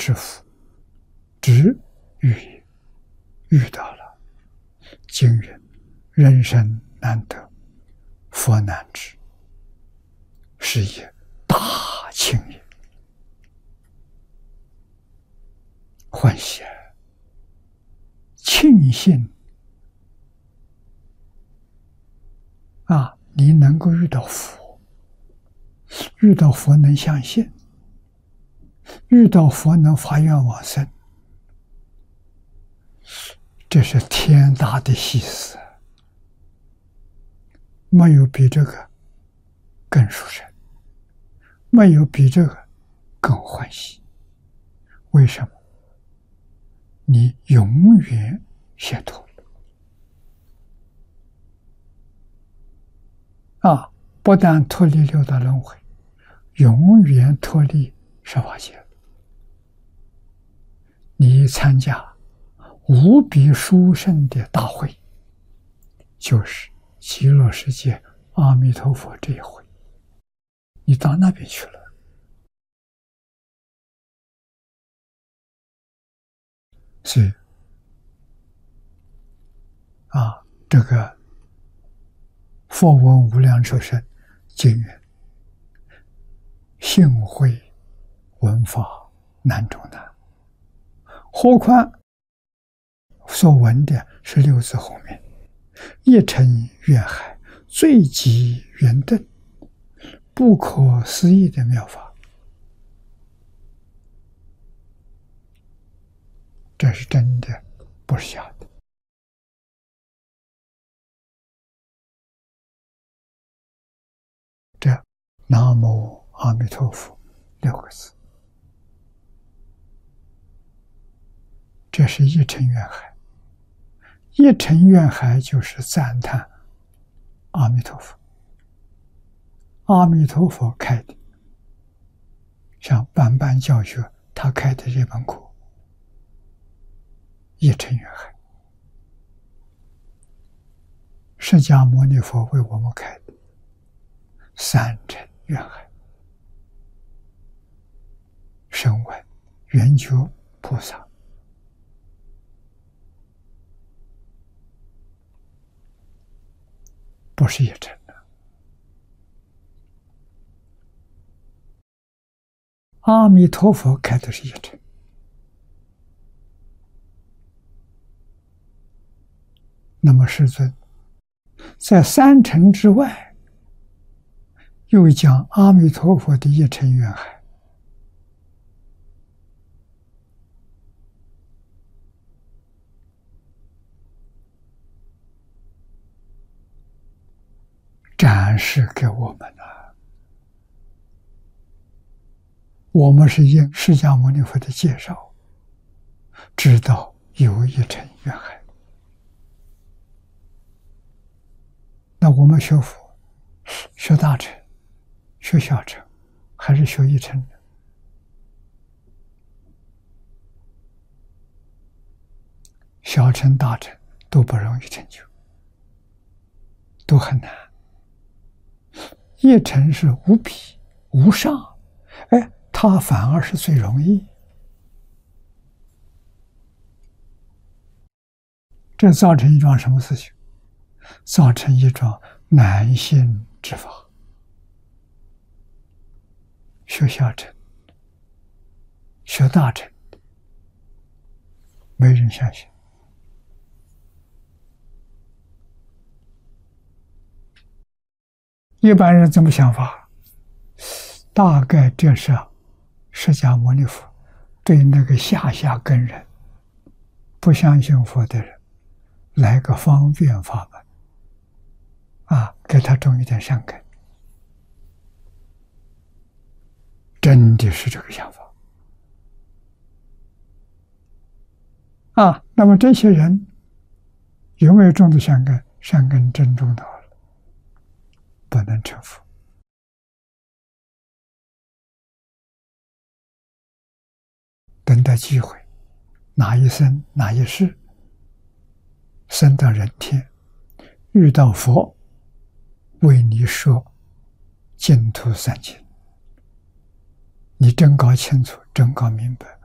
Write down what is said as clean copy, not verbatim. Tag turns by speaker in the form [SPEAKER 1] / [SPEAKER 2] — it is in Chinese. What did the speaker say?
[SPEAKER 1] 是福，知遇也，遇到了。经云：人生难得，佛难知，是以大庆也。欢喜，庆幸啊！你能够遇到佛，遇到佛能相信，遇到佛能发愿往生，这是天大的喜事，没有比这个更殊胜，没有比这个更欢喜。为什么？你永远解脱了不但脱离六道轮回，永远脱离十法界。你参加无比殊胜的大会，就是极乐世界阿弥陀佛这一会，你到那边去了。所以这个佛闻无量寿生经云：幸会闻法难中难。何况所闻的是六字后面一尘愿海，最极圆顿，不可思议的妙法。这是真的，不是假的。这南无阿弥陀佛6个字，这是一尘愿海。一尘愿海就是赞叹阿弥陀佛，阿弥陀佛开的，像班班教学他开的这门课，一尘愿海，释迦牟尼佛为我们开的三尘愿海。声闻缘觉菩萨，不是一尘的。阿弥陀佛开的是一尘。那么世尊在三尘之外，又讲阿弥陀佛的一尘愿海，展示给我们了。我们是应释迦牟尼佛的介绍，知道有一尘愿海。那我们学佛，学大乘，学小乘，还是学一乘呢？小乘大乘都不容易成就，都很难。一乘是无比无上，它反而是最容易。这造成一桩什么事情？造成一桩难信之法。学小乘、学大乘，没人相信。一般人怎么想法？大概这是释迦牟尼佛对那个下根人、不相信佛的人来个方便法门给他种一点善根。真的是这个想法那么这些人有没有种的善根？善根真种到了，不能成佛。等待机会，哪一生哪一世，生到人天，遇到佛，为你说净土三经，你真搞清楚，真搞明白，